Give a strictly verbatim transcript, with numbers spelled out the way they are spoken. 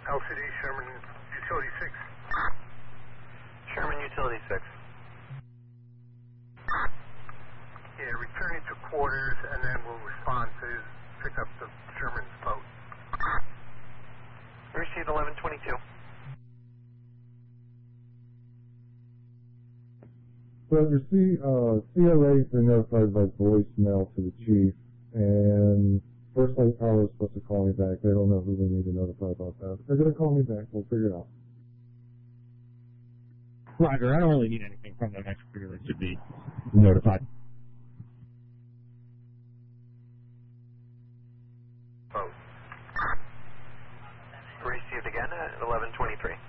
L C D, Sherman Utility six. Sherman Utility six. Yeah, returning to quarters, and then we'll respond to pick up the Sherman's boat. Received eleven twenty-two. So your C, uh, C O A's been notified by voicemail to the chief, and First Light Power is supposed to call me back. They don't know who they need to notify about that. If they're going to call me back, we'll figure it out. Roger, I don't really need anything from them. Next crew that should be notified. Boat. Received again at eleven twenty-three.